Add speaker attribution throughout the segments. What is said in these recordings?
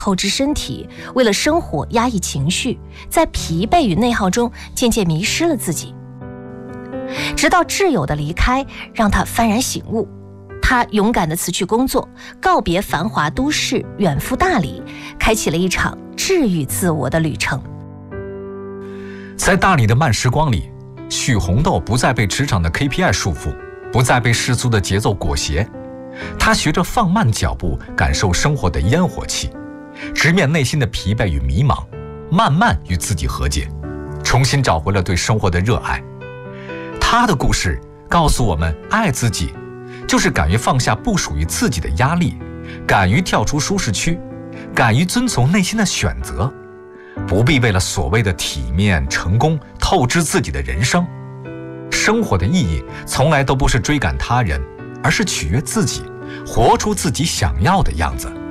Speaker 1: 透支身体，为了生活压抑情绪，在疲惫与内耗中渐渐迷失了自己。直到挚友的离开让他幡然醒悟，他勇敢地辞去工作，告别繁华都市，远赴大理，开启了一场治愈自我的旅程。
Speaker 2: 在大理的慢时光里，许红豆不再被职场的 KPI 束缚，不再被世俗的节奏裹挟，他学着放慢脚步，感受生活的烟火气，直面内心的疲惫与迷茫，慢慢与自己和解，重新找回了对生活的热爱。他的故事告诉我们，爱自己就是敢于放下不属于自己的压力，敢于跳出舒适区，敢于遵从内心的选择，不必为了所谓的体面成功透支自己的人生。生活的意义从来都不是追赶他人，而是取悦自己，活出自己想要的样子。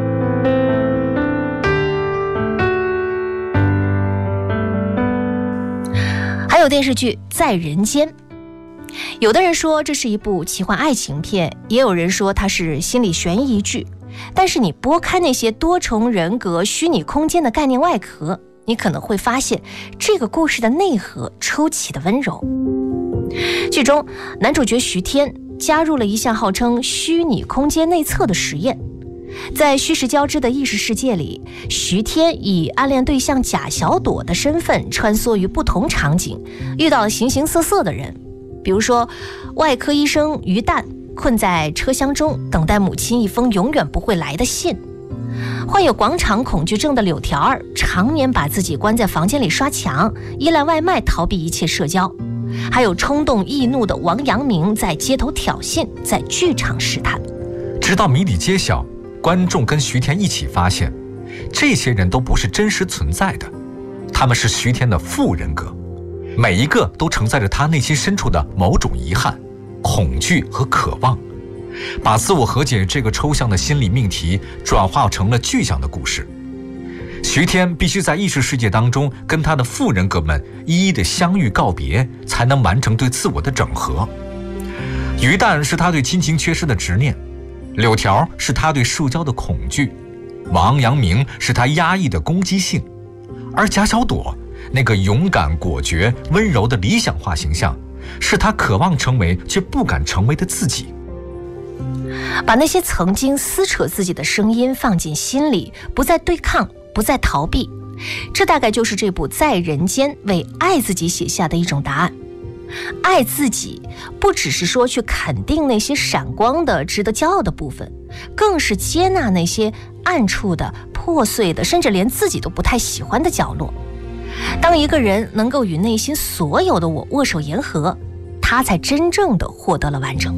Speaker 1: 还有电视剧《在人间》，有的人说这是一部奇幻爱情片，也有人说它是心理悬疑剧。但是你拨开那些多重人格、虚拟空间的概念外壳，你可能会发现这个故事的内核出奇的温柔。剧中男主角徐天加入了一项号称虚拟空间内测的实验。在虚实交织的意识世界里，徐天以暗恋对象贾小朵的身份穿梭于不同场景，遇到了形形色色的人。比如说外科医生于蛋困在车厢中等待母亲一封永远不会来的信，患有广场恐惧症的柳条儿常年把自己关在房间里刷墙，依赖外卖逃避一切社交，还有冲动易怒的王阳明在街头挑衅，在剧场试探。
Speaker 2: 直到谜底揭晓，观众跟徐天一起发现，这些人都不是真实存在的，他们是徐天的副人格，每一个都承载着他内心深处的某种遗憾、恐惧和渴望，把自我和解这个抽象的心理命题转化成了具象的故事。徐天必须在意识世界当中跟他的副人格们一一的相遇告别，才能完成对自我的整合。于蛋是他对亲情缺失的执念，柳条是他对社交的恐惧，王阳明是他压抑的攻击性，而贾小朵那个勇敢果决温柔的理想化形象，是他渴望成为却不敢成为的自己。
Speaker 1: 把那些曾经撕扯自己的声音放进心里，不再对抗，不再逃避，这大概就是这部《在人间》为爱自己写下的一种答案。爱自己不只是说去肯定那些闪光的值得骄傲的部分，更是接纳那些暗处的破碎的，甚至连自己都不太喜欢的角落。当一个人能够与内心所有的我握手言和，他才真正的获得了完整。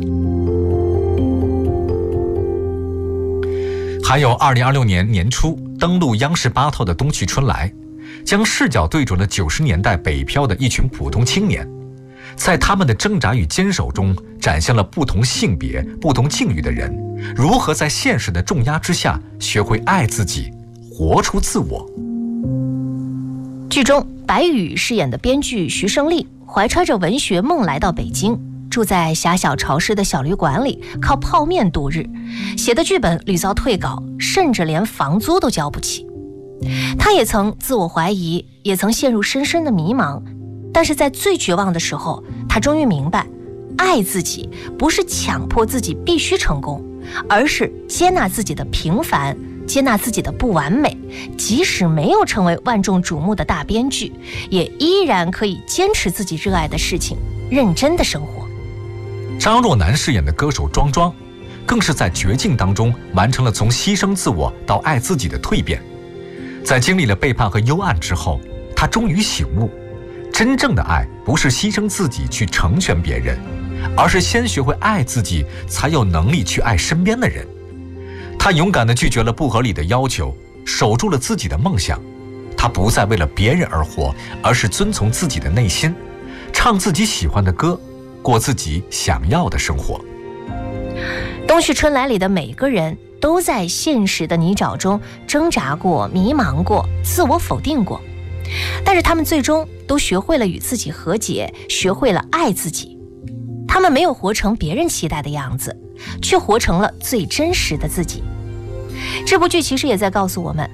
Speaker 2: 还有2026年年初登陆央视8套的《冬去春来》，将视角对准了90年代北漂的一群普通青年，在他们的挣扎与坚守中，展现了不同性别、不同境遇的人如何在现实的重压之下学会爱自己，活出自我。
Speaker 1: 剧中白宇饰演的编剧徐胜利怀揣着文学梦来到北京，住在狭小潮湿的小旅馆里，靠泡面度日，写的剧本屡遭退稿，甚至连房租都交不起。他也曾自我怀疑，也曾陷入深深的迷茫，但是在最绝望的时候，他终于明白，爱自己不是强迫自己必须成功，而是接纳自己的平凡，接纳自己的不完美，即使没有成为万众瞩目的大编剧，也依然可以坚持自己热爱的事情，认真的生活。
Speaker 2: 张若楠饰演的歌手庄庄，更是在绝境当中完成了从牺牲自我到爱自己的蜕变。在经历了背叛和幽暗之后，他终于醒悟，真正的爱不是牺牲自己去成全别人，而是先学会爱自己，才有能力去爱身边的人。他勇敢地拒绝了不合理的要求，守住了自己的梦想。他不再为了别人而活，而是遵从自己的内心，唱自己喜欢的歌，过自己想要的生活。
Speaker 1: 冬去春来里的每个人都在现实的泥沼中挣扎过、迷茫过、自我否定过，但是他们最终都学会了与自己和解，学会了爱自己。他们没有活成别人期待的样子，却活成了最真实的自己。这部剧其实也在告诉我们，